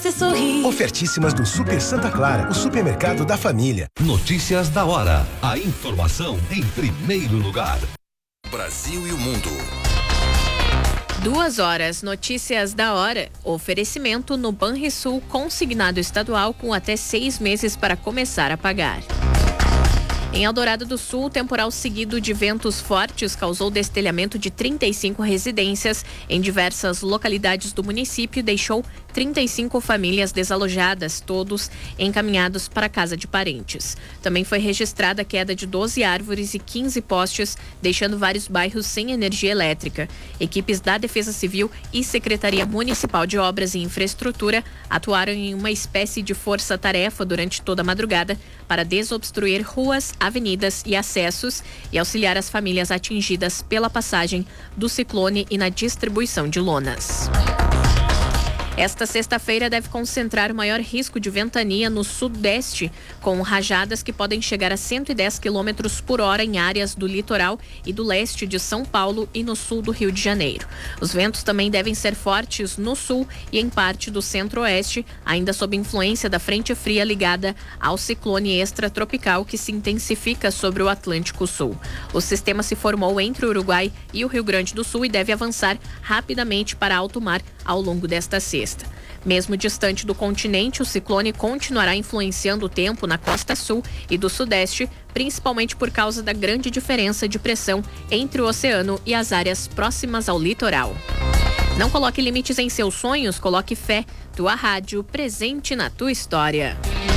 você sorrir. Ofertíssimas do Super Santa Clara, o supermercado da família. Notícias da hora. A informação em primeiro lugar. Brasil e o mundo. 2h, notícias da hora. Oferecimento no Banrisul, consignado estadual com até 6 meses para começar a pagar. Em Eldorado do Sul, temporal seguido de ventos fortes causou destelhamento de 35 residências em diversas localidades do município e deixou 35 famílias desalojadas, todos encaminhados para a casa de parentes. Também foi registrada a queda de 12 árvores e 15 postes, deixando vários bairros sem energia elétrica. Equipes da Defesa Civil e Secretaria Municipal de Obras e Infraestrutura atuaram em uma espécie de força-tarefa durante toda a madrugada para desobstruir ruas, avenidas e acessos e auxiliar as famílias atingidas pela passagem do ciclone e na distribuição de lonas. Esta sexta-feira deve concentrar o maior risco de ventania no sudeste, com rajadas que podem chegar a 110 km por hora em áreas do litoral e do leste de São Paulo e no sul do Rio de Janeiro. Os ventos também devem ser fortes no sul e em parte do centro-oeste, ainda sob influência da frente fria ligada ao ciclone extratropical que se intensifica sobre o Atlântico Sul. O sistema se formou entre o Uruguai e o Rio Grande do Sul e deve avançar rapidamente para alto mar ao longo desta sexta. Mesmo distante do continente, o ciclone continuará influenciando o tempo na costa sul e do sudeste, principalmente por causa da grande diferença de pressão entre o oceano e as áreas próximas ao litoral. Não coloque limites em seus sonhos, coloque fé. Tua rádio, presente na tua história.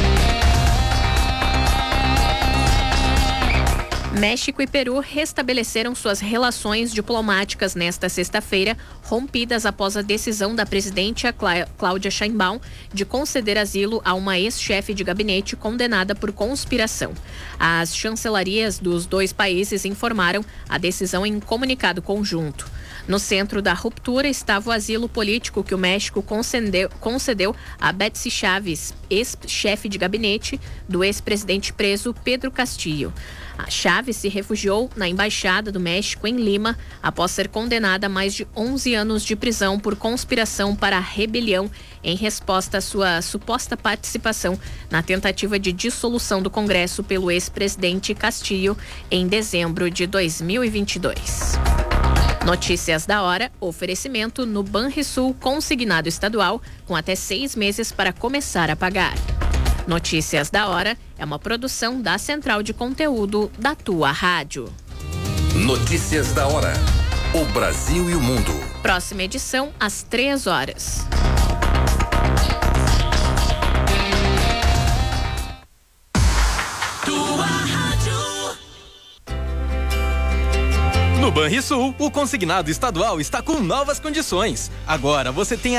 México e Peru restabeleceram suas relações diplomáticas nesta sexta-feira, rompidas após a decisão da presidente Cláudia Sheinbaum de conceder asilo a uma ex-chefe de gabinete condenada por conspiração. As chancelarias dos dois países informaram a decisão em comunicado conjunto. No centro da ruptura estava o asilo político que o México concedeu a Betsy Chávez, ex-chefe de gabinete do ex-presidente preso Pedro Castillo. A Chávez se refugiou na Embaixada do México em Lima após ser condenada a mais de 11 anos de prisão por conspiração para a rebelião em resposta à sua suposta participação na tentativa de dissolução do Congresso pelo ex-presidente Castillo em dezembro de 2022. Notícias da hora, oferecimento no Banrisul, consignado estadual com até 6 meses para começar a pagar. Notícias da hora é uma produção da Central de Conteúdo da tua rádio. Notícias da hora. O Brasil e o mundo. Próxima edição às 3h. No Banrisul, o consignado estadual está com novas condições. Agora você tem